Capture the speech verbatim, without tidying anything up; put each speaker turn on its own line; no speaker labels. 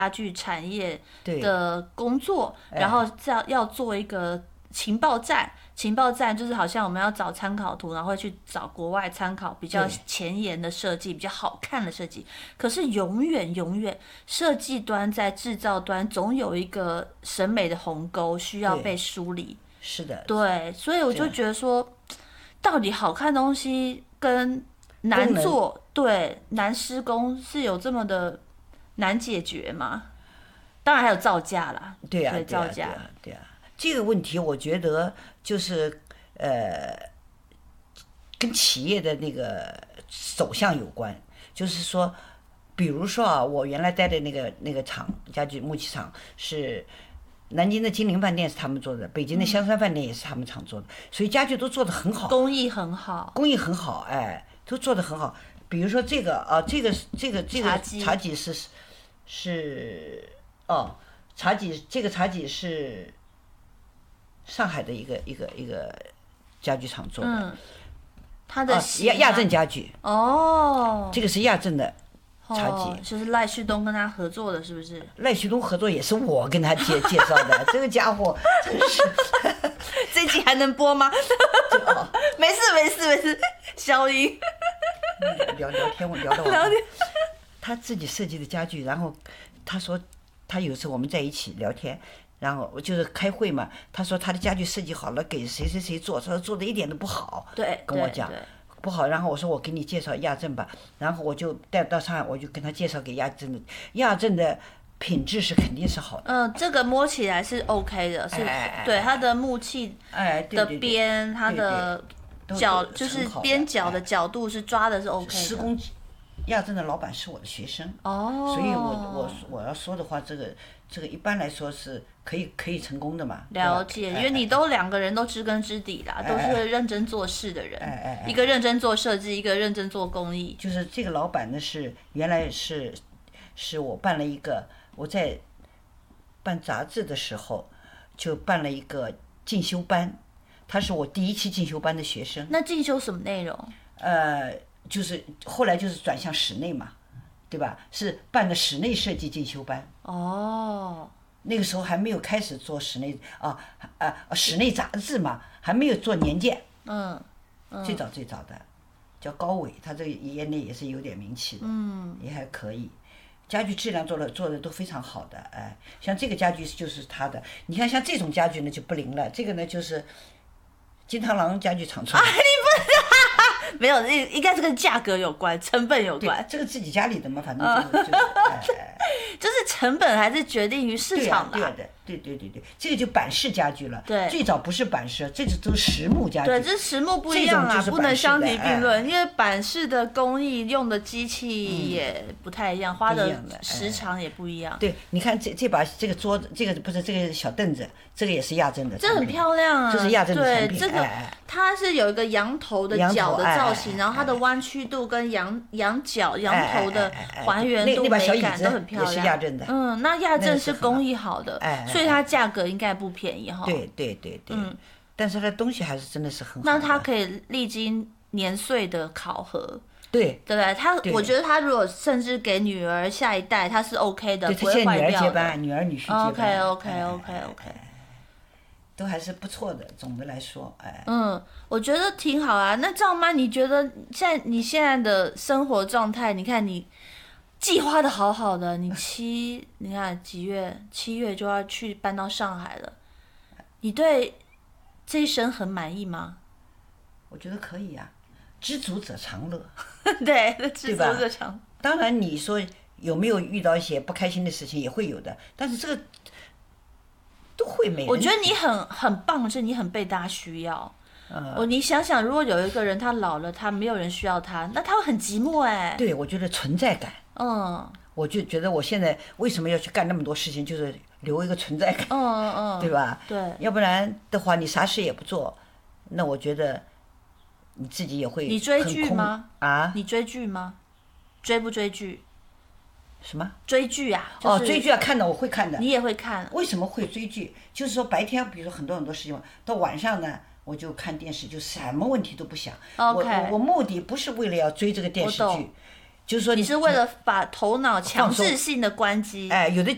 家具产业的工作，然后要要做一个情报站。情报站就是好像我们要找参考图，然后会去找国外参考比较前沿的设计，比较好看的设计。可是永远永远，设计端在制造端总有一个审美的鸿沟需要被梳理。
是的，
对，所以我就觉得说，到底好看的东西跟难做，对，难施工是有这么的难解决吗？当然还有造价啦，
对啊，
对造价，
对啊，对啊。这个问题我觉得就是呃，跟企业的那个走向有关。就是说，比如说啊，我原来待的那个那个厂，家具木器厂是南京的金陵饭店是他们做的，北京的香山饭店也是他们厂做的，所以家具都做得很好，
工艺很好，
工艺很好，哎，都做得很好。比如说这个啊，这个这个这个茶几是是哦，茶几这个茶几是上海的一个一个一个家具厂做的，
嗯，它的
亚亚镇家具
哦，
这个是亚镇的茶几，
哦，就是赖旭东跟他合作的，是不是？
赖旭东合作也是我跟他介介绍的，这个家伙真是，
这集还能播吗？没事没事没事，消音。
聊聊天我聊到
聊天，
他自己设计的家具，然后他说他有时候我们在一起聊天。然后我就是开会嘛，他说他的家具设计好了，给谁谁谁做，他说做的一点都不好，
对，
跟我讲不好。然后我说我给你介绍亚镇吧，然后我就带到上海，我就跟他介绍给亚镇的，亚镇的品质是肯定是好的。
嗯，这个摸起来是 OK 的，是，
哎、
对它的木器的边，它的角就是边角的角度是抓的是 OK 的。
施工，亚镇的老板是我的学生，
哦，
所以我我我要说的话，这个这个一般来说是可以可以成功的嘛。
了解，因为你都两个人都知根知底啦，都是认真做事的人，一个认真做设计，一个认真做工艺。
就是这个老板呢是原来是是我办了一个，我在办杂志的时候就办了一个进修班，他是我第一期进修班的学生。
那进修什么内容？
呃，就是后来就是转向室内嘛，对吧？是办的室内设计进修班。
哦。
那个时候还没有开始做室内啊啊室内杂志嘛，还没有做年鉴。
嗯。嗯
最早最早的叫高伟，他这个业内也是有点名气的。
嗯。
也还可以，家具质量做的做的都非常好的，哎，像这个家具就是他的。你看像这种家具呢就不灵了，这个呢就是金螳螂家具厂出的。
啊，你不没有，应应该是跟价格有关，成本有关。
这个自己家里的嘛，反正就是、就是哎、
就是成本还是决定于市场的。
对啊，对啊，对对对对，这个就板式家具了。
对，
最早不是板式，这都是实木家具。
对，这实木不一样啊，不能相提并论，因为板式的工艺用的机器也不太一样，嗯、花的时长也不一样。
对，你看这这把这个桌子，这个不是这个小凳子，这个也是亚镇的，
这很漂亮啊，
这是亚镇的产品。
对，这个、
哎、
它是有一个羊头的角的造型，哎、然后它的弯曲度跟羊羊角、羊头的还原度、美感都很漂亮。
也是亚镇的。
嗯，那亚镇是工艺好的，
哎、
所以它价格应该不便宜哈。
对对对对。嗯。但是它的东西还是真的是很好。
那它可以历经年岁的考核。
对。
对不对？他我觉得他如果甚至给女儿下一代，他是 OK 的，不会坏掉的。
女儿接班，女儿女婿接班。
OK OK OK OK。
都还是不错的，总的来说，哎。
嗯，我觉得挺好啊。那赵妈，你觉得现在你现在的生活状态，你看你计划的好好的，你七，你看几月？七月就要去搬到上海了，你对这一生很满意吗？
我觉得可以啊，知足者常乐。
对，知足者常。
当然，你说有没有遇到一些不开心的事情，也会有的，但是这个。都会没人。
我觉得你很很棒，是你很被大家需要。
嗯，
我你想想，如果有一个人他老了，他没有人需要他，那他会很寂寞哎。
对，我觉得存在感。
嗯。
我就觉得我现在为什么要去干那么多事情，就是留一个存在感。
嗯嗯嗯。
对吧？
对。
要不然的话，你啥事也不做，那我觉得你自己也会很空。
你追剧吗？
啊？
你追剧吗？追不追剧？
什么
追剧啊？就是、
哦，追剧啊，看的我会看的。
你也会看？
为什么会追剧？就是说白天，比如说很多很多事情，到晚上呢，我就看电视，就什么问题都不想。
Okay.
我我我目的不是为了要追这个电视剧，就是说
你是为了把头脑强制性的关机。
哎，有的